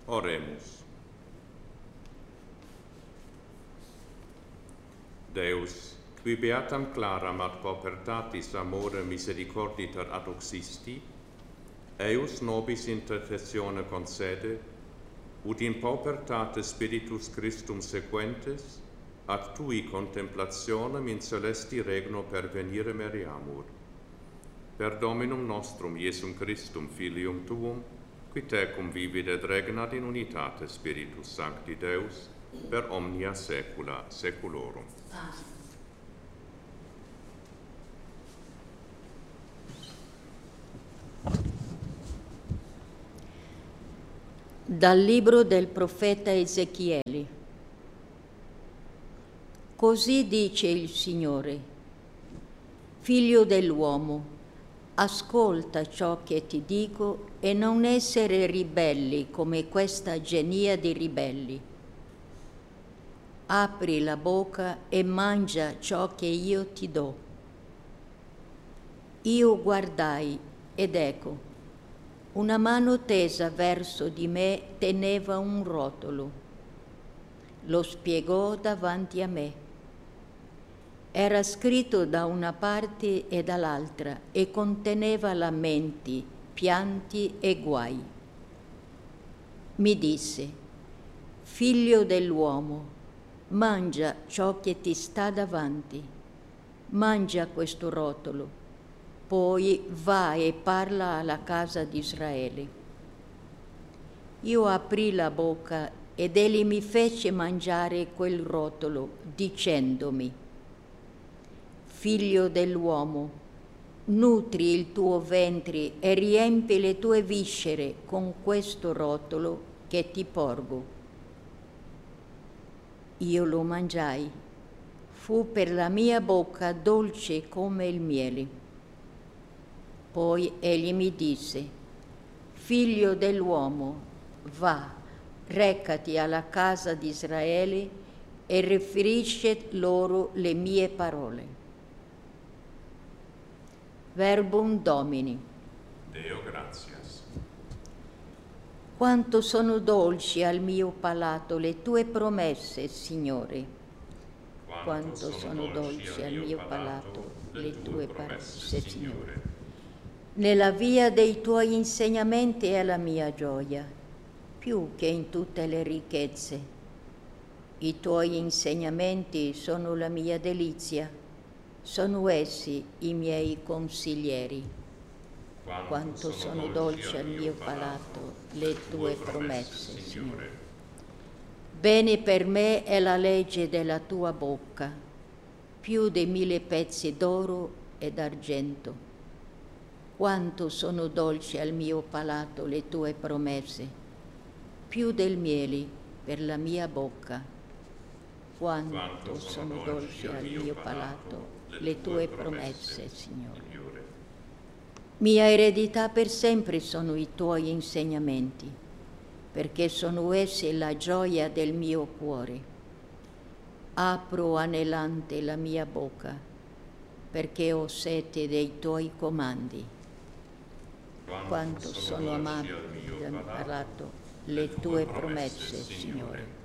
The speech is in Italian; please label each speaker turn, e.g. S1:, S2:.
S1: Oremus. Deus, qui beatam claram ad paupertatis amore misericorditer adoxisti, eius nobis intercessione concede, ut in paupertate Spiritus Christum sequentes, ad tui contemplationem in celesti regno pervenire meriamur. Per Dominum nostrum Iesum Christum, Filium Tuum, qui tecum vivit et regnat in unitate Spiritus Sancti Deus, per omnia saecula saeculorum. Amen.
S2: Dal libro del profeta Ezechiele. Così dice il Signore: Figlio dell'uomo, ascolta ciò che ti dico e non essere ribelli come questa genia di ribelli. Apri la bocca e mangia ciò che io ti do. Io guardai ed ecco, una mano tesa verso di me teneva un rotolo. Lo spiegò davanti a me. Era scritto da una parte e dall'altra e conteneva lamenti, pianti e guai. Mi disse: Figlio dell'uomo, mangia ciò che ti sta davanti. Mangia questo rotolo, poi va e parla alla casa di Israele. Io aprì la bocca ed egli mi fece mangiare quel rotolo, dicendomi: Figlio dell'uomo, nutri il tuo ventre e riempi le tue viscere con questo rotolo che ti porgo. Io lo mangiai, fu per la mia bocca dolce come il miele. Poi egli mi disse: Figlio dell'uomo, va, recati alla casa di Israele e riferisci loro le mie parole. Verbum Domini.
S1: Deo gratias.
S2: Quanto sono dolci al mio palato le tue promesse, Signore. Quanto sono dolci al mio palato le tue promesse, Signore. Nella via dei tuoi insegnamenti è la mia gioia, più che in tutte le ricchezze. I tuoi insegnamenti sono la mia delizia. Sono essi i miei consiglieri. Quanto sono dolci al mio palato le tue promesse, Signore. Bene per me è la legge della tua bocca, più di 1000 pezzi d'oro e d'argento. Quanto sono dolci al mio palato le tue promesse, più del miele per la mia bocca. Quanto sono dolci al mio palato le tue promesse, Signore. Mia eredità per sempre sono i tuoi insegnamenti, perché sono essi la gioia del mio cuore. Apro anelante la mia bocca, perché ho sete dei tuoi comandi. Quanto sono amabili al mio palato le tue promesse, Signore.